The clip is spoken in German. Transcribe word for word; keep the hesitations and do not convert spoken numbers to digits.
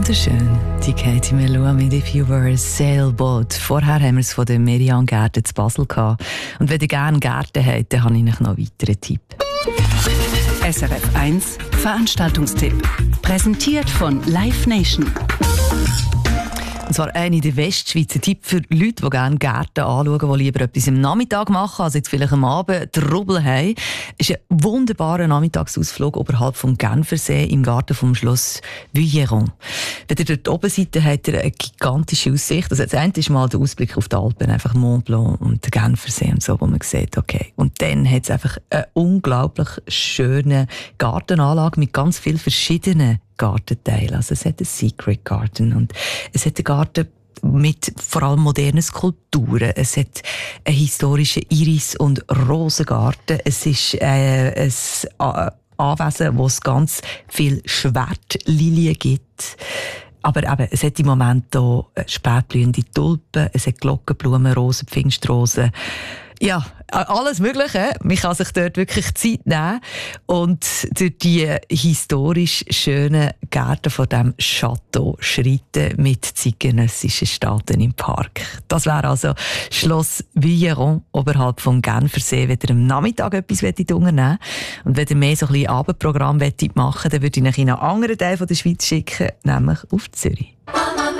Wunderschön, die Katie Melua mit «If You Were a Sailboat». Vorher haben wir es von der Merian Gärten zu Basel gehabt. Und wenn ihr gerne Gärten habt, dann habe ich noch einen weiteren Tipp. S R F eins Veranstaltungstipp. Präsentiert von Live Nation. Und zwar einer der Westschweizer Tipp für Leute, die gerne Gärten anschauen, die lieber etwas am Nachmittag machen, also jetzt vielleicht am Abend Trubel haben. Es ist ein wunderbarer Nachmittagsausflug oberhalb vom Genfersee im Garten vom Schloss Vuilleron. Wenn ihr dort oben seid, dann habt ihr eine gigantische Aussicht. Also das eine ist mal der Ausblick auf die Alpen, einfach Mont Blanc und den Genfersee und so, wo man sieht, okay. Und dann hat es einfach eine unglaublich schöne Gartenanlage mit ganz vielen verschiedenen Gartenteil. Also es hat einen Secret Garden und es hat einen Garten mit vor allem modernen Skulpturen. Es hat einen historischen Iris- und Rosengarten. Es ist äh, ein Anwesen, wo es ganz viel Schwertlilien gibt. Aber eben, es hat im Moment auch spätblühende Tulpen, es hat Glockenblumen, Rosen, Pfingstrosen. Ja, alles Mögliche. Man kann sich dort wirklich Zeit nehmen und durch die historisch schönen Gärten von diesem Château schreiten mit zeitgenössischen Staaten im Park. Das wäre also Schloss Vuilleron oberhalb vom Genfersee, wenn ihr am Nachmittag etwas unternehmen wollt. Und wenn ihr mehr so ein bisschen Abendprogramm machen wollt, dann würde ich euch in einen anderen Teil der Schweiz schicken, nämlich auf Zürich.